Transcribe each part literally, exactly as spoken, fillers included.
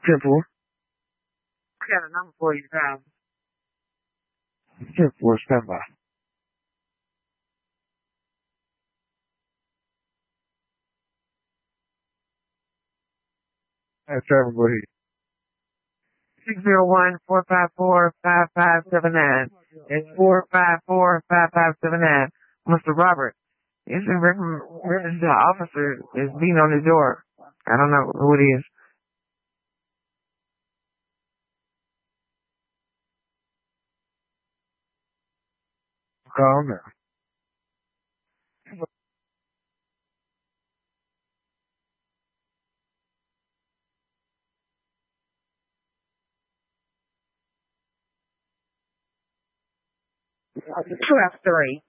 ten four. I got a number for you, guys. ten four, stand by. Hey, Trevor, go ahead. six zero one, four five four, five five seven nine. It's four five four, five five seven nine. Mister Robert, it's a registered officer is beating on the door. I don't know who it is. Call now. Two F three.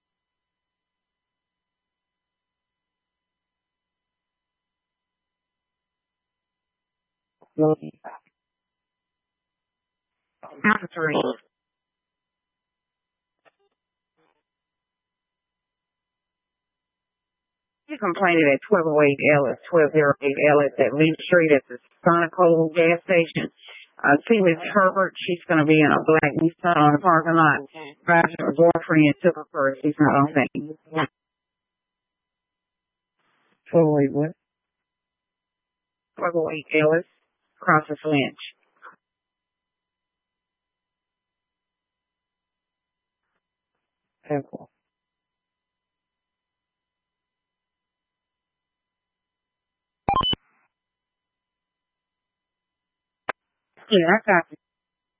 F three. You complained at twelve oh eight Ellis, twelve oh eight Ellis at Lee Street at the Sonico gas station. Uh, see Miss Herbert, she's going to be in a black Nissan on the parking lot. Drives her boyfriend took her first. She's not on thing. twelve oh eight what? twelve oh eight Ellis, Crosses Lynch. ten four. Yeah, I got you.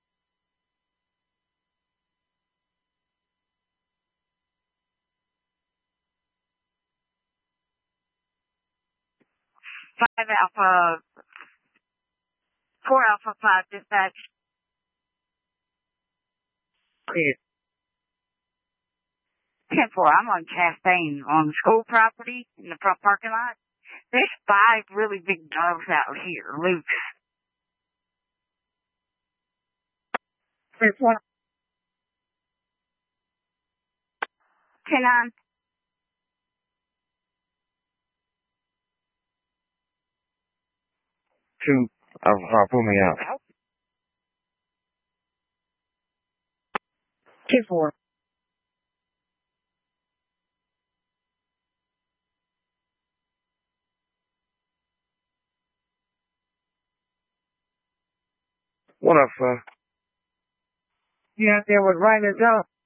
Five Alpha, four Alpha five dispatch. Yeah. ten four, I'm on Chastain on the school property in the front parking lot. There's five really big dogs out here, loose. There's one. Ten on. Two. Uh, uh, pull me out. Two four. What up, sir? You out there with Ryder Dog?